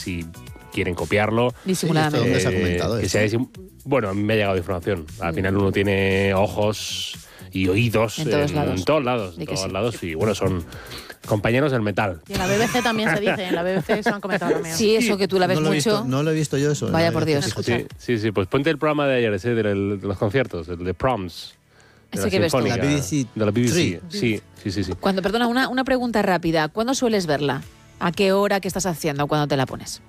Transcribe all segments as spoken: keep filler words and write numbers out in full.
si quieren copiarlo. Disimuladamente. Sí, ¿dónde se ha Eh, comentado que esto? sea disim- bueno, a mí me ha llegado información. Al final uno tiene ojos y oídos En todos lados. en todos lados, Di en que todos sí. lados y bueno, son compañeros del metal. Y en la B B C también se dice, en la B B C se lo han comentado también. Sí, eso que tú la ves no lo he mucho. visto, no lo he visto yo eso. Vaya no por lo he Dios. visto, Sí, fíjate. sí, sí, pues ponte el programa de ayer, ese de, el- de los conciertos, el de Proms. De Ese la que ves tú. Sinfónica, La B B C De la B B C, Three. sí, sí, sí, sí. Cuando, perdona, una, una pregunta rápida. ¿Cuándo sueles verla? ¿A qué hora? ¿Qué estás haciendo cuando te la pones?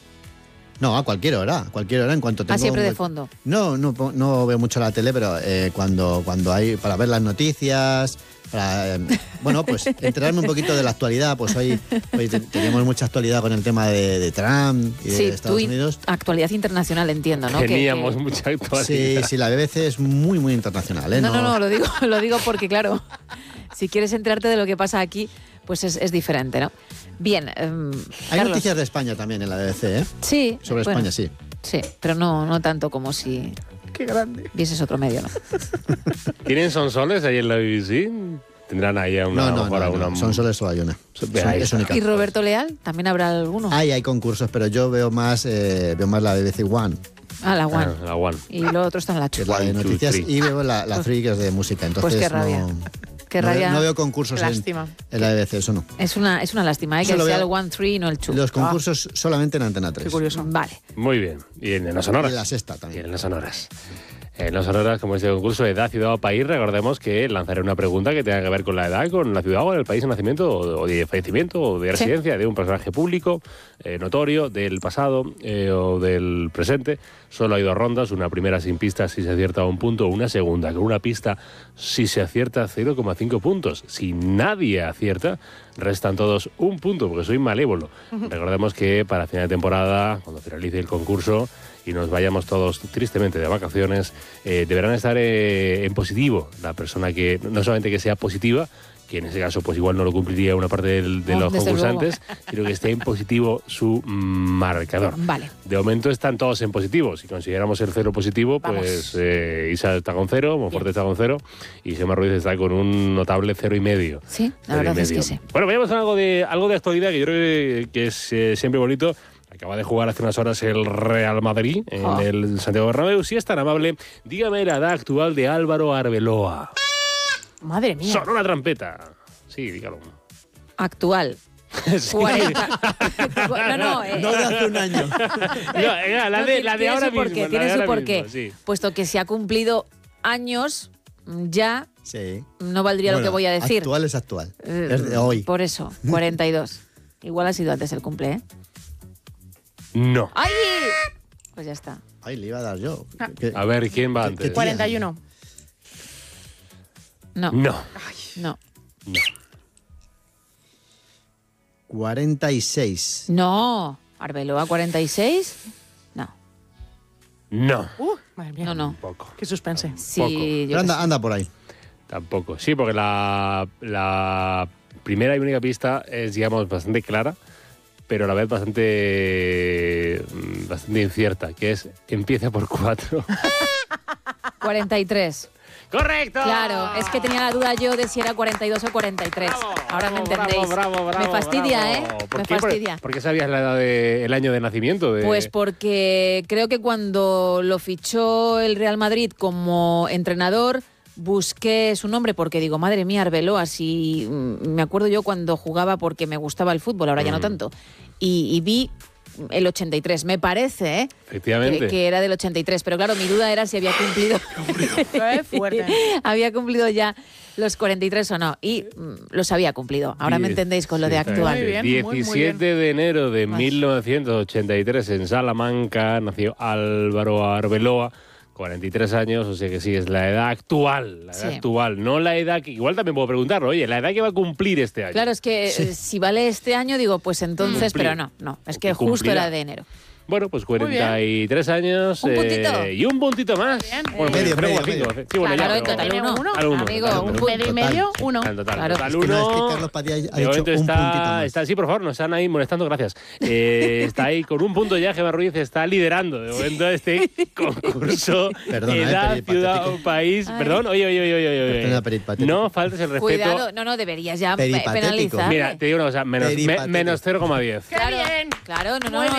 No, a cualquier hora, a cualquier hora en cuanto tengo... Ah, siempre de un- fondo. No, no, po- no veo mucho la tele, pero eh, cuando, cuando hay... Para ver las noticias, para... eh, bueno, pues enterarme un poquito de la actualidad. Pues hoy, hoy te- tenemos mucha actualidad con el tema de, de Trump y de Sí, Estados tú, Unidos. actualidad internacional, entiendo, ¿no? Que- Teníamos que- mucha actualidad. Sí, sí, la B B C es muy, muy internacional, ¿eh? No, no, no, lo digo, lo digo porque, claro, si quieres enterarte de lo que pasa aquí, pues es, es diferente, ¿no? Bien, em, Hay Carlos. noticias de España también en la B B C, ¿eh? Sí. Sobre bueno, España, sí. Sí, pero no, no tanto como si Qué grande. vieses otro medio, ¿no? ¿Tienen sonsoles ahí en la B B C? Tendrán ahí a una... No, no, mejor a no, no, una- son solo solo hay una. Ve, Son- ahí es está. única. ¿Y Roberto Leal? ¿También habrá alguno? Hay, hay concursos, pero yo veo más, eh, veo más la B B C One, Ah, la One. Ah, la One. Y lo otro está en la que es Chu. la de One, two, noticias, three. y veo la, la Three, que es de música. Entonces Pues qué rabia. no, Qué no rabia. veo- no veo concursos Qué en, lástima. en la B B C, eso no. Es una, es una lástima, ¿eh? Que Solo sea veo el One Three y no el Chu. Los concursos solamente en Antena tres. Qué curioso. Vale. Muy bien. Y en, en las Y sonoras. en la sexta Y también. en las sonoras. En las sonoras, como este concurso de edad, ciudad o país, recordemos que lanzaré una pregunta que tenga que ver con la edad, con la ciudad o el país de nacimiento o de fallecimiento o de Sí. residencia de un personaje público, eh, notorio, del pasado eh, o del presente. Solo hay dos rondas, una primera sin pistas si se acierta un punto, una segunda con una pista si se acierta cero coma cinco puntos. Si nadie acierta, restan todos un punto porque soy malévolo. Recordemos que para final de temporada, cuando finalice el concurso y nos vayamos todos tristemente de vacaciones, eh, deberán estar eh, en positivo la persona que, no solamente que sea positiva, que en ese caso pues igual no lo cumpliría una parte del- de No, los desde concursantes, sino que esté en positivo su mm, marcador. Vale. De momento están todos en positivo. Si consideramos el cero positivo, Vamos. pues eh, Isa está con cero, Monforte está con cero y Gemma Ruiz está con un notable cero y medio. Sí, la Cero y verdad es medio. que sí. Bueno, vayamos a algo de, algo de actualidad que yo creo que, que es eh, siempre bonito. Acaba de jugar hace unas horas el Real Madrid en Ah. el Santiago Bernabéu. Si es tan amable, dígame la edad actual de Álvaro Arbeloa. Madre mía. Sonó la trampeta. Sí, dígalo. Actual. Sí. cuarenta. No, no, eh, No de hace un año. No, eh, la no, de, tiene- la de tiene ahora su porqué, mismo. la tiene de su ahora porqué. mismo, sí. Puesto que se ha cumplido años, ya Sí. no valdría lo Bueno, que voy a decir. Actual es actual. Eh, Es de hoy. Por eso, cuarenta y dos. Igual ha sido antes el cumple, ¿eh? No. ¡Ay! Pues ya está. Ay, le iba a dar yo. Ah. ¿Qué- A ver, ¿quién va ¿Qué- antes? qué tía? cuarenta y uno. No, No. no. No. cuarenta y seis. No. Arbeloa, cuarenta y seis. No, No. Uh, madre mía. no, no. Tampoco. Qué suspense. Sí, Poco. yo Pero qué anda, sé. anda por ahí. Tampoco. Sí, porque la, la primera y única pista es, digamos, bastante clara, pero a la vez bastante, mm, bastante incierta, que es empieza por cuatro. cuarenta y tres. ¡Correcto! Claro, es que tenía la duda yo de si era cuarenta y dos o cuarenta y tres. Bravo, Ahora me bravo, entendéis. bravo, bravo, me fastidia, bravo. ¿eh? ¿Por Me qué? fastidia. ¿Por, por qué sabías la edad de, el año de nacimiento? De... Pues porque creo que cuando lo fichó el Real Madrid como entrenador, busqué su nombre porque digo, madre mía, Arbeloa, si mm, me acuerdo yo cuando jugaba porque me gustaba el fútbol, ahora ya no Mm. tanto. Y, y vi el ochenta y tres, me parece, ¿eh? Efectivamente. Que, que era del ochenta y tres, pero claro, mi duda era si había cumplido Qué fuerte. había cumplido ya los cuarenta y tres o no, y mm, los había cumplido. Ahora me Diez- entendéis con lo de sí, actual. Muy bien, muy, muy diecisiete bien. de enero de Ay. mil novecientos ochenta y tres en Salamanca nació Álvaro Arbeloa, cuarenta y tres años, o sea que sí, es la edad actual, la edad Sí. actual, no la edad que, igual también puedo preguntarlo, oye, la edad que va a cumplir este año. Claro, es que eh, si vale este año, digo, pues entonces, Cumplir. pero no, no, es que Que justo cumplirá. era de enero. Bueno, pues cuarenta y tres años. Un puntito. eh, y un puntito más. Bien. Bueno, Medio, cero coma medio, cinco. medio. Sí, bueno, Claro, ya, en pero- total Tiene uno. uno. Al uno, Amigo, total, un uno. punto. Medio y medio, uno. Al total, Claro. total Es que, no, es que uno. Carlos Padilla ha De dicho momento un puntito está, más. está, sí, por favor, nos están ahí molestando, gracias. Eh, está ahí con un punto ya, Gemma Ruiz está liderando de momento este concurso. Perdona, eh, edad, peripatético. ciudad o país. Ay. Perdón, oye, oye, oye, oye, oye. Perdona, peripatético. No faltes el respeto. Cuidado, no, no, deberías ya pe- Peripatético. penalizar. Mira, te digo una cosa, menos, me- Peripatético. menos cero coma diez. ¡Qué Claro, bien! claro, no, no, Muy no,